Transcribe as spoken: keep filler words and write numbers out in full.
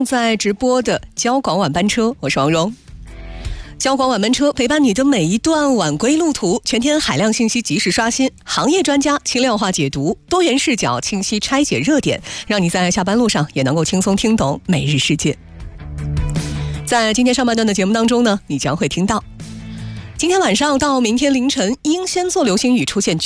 在直播的交广晚班车，我是王蓉。交广晚班车陪伴你的每一段晚归路途，全天海量信息及时刷新，行业专家轻量化解读，多元视角清晰拆解热点，让你在下班路上也能够轻松听懂每日世界。在今天上半段的节目当中呢，你将会听到今天晚上到明天凌晨，英仙座流星雨出现